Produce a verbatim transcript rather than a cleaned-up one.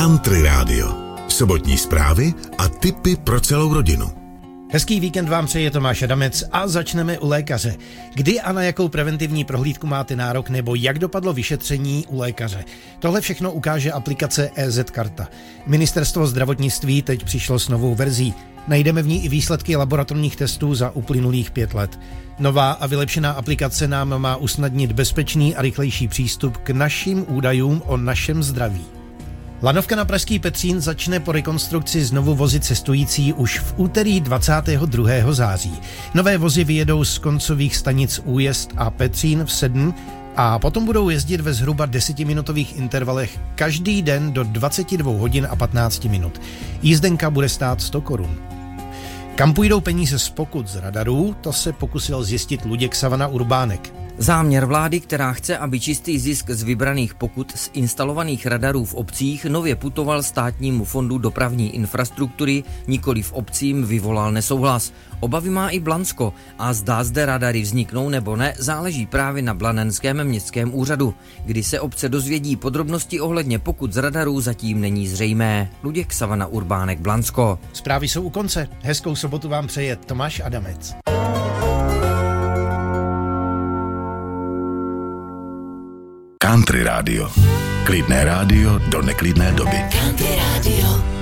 Country Radio. Sobotní zprávy a tipy pro celou rodinu. Hezký víkend vám přeje Tomáš Adamec a začneme u lékaře. Kdy a na jakou preventivní prohlídku máte nárok nebo jak dopadlo vyšetření u lékaře? Tohle všechno ukáže aplikace E Z Karta. Ministerstvo zdravotnictví teď přišlo s novou verzí. Najdeme v ní i výsledky laboratorních testů za uplynulých pět let. Nová a vylepšená aplikace nám má usnadnit bezpečný a rychlejší přístup k našim údajům o našem zdraví. Lanovka na pražský Petřín začne po rekonstrukci znovu vozit cestující už v úterý dvacátého druhého září. Nové vozy vyjedou z koncových stanic Újezd a Petřín v sedm a potom budou jezdit ve zhruba desetiminutových intervalech každý den do dvacet dva hodin a patnáct minut. Jízdenka bude stát sto korun. Kam půjdou peníze z pokut z radarů, to se pokusil zjistit Luděk Savana Urbánek. Záměr vlády, která chce, aby čistý zisk z vybraných pokut z instalovaných radarů v obcích nově putoval státnímu fondu dopravní infrastruktury, nikoli v obcím, vyvolal nesouhlas. Obavy má i Blansko a zdá zde radary vzniknou nebo ne, záleží právě na blanenském městském úřadu. Kdy se obce dozvědí podrobnosti ohledně pokut z radarů, zatím není zřejmé. Luděk Savana Urbánek, Blansko. Zprávy jsou u konce. Hezkou sobotu vám přeje Tomáš Adamec. Country Radio. Klidné rádio do neklidné doby. Country Radio.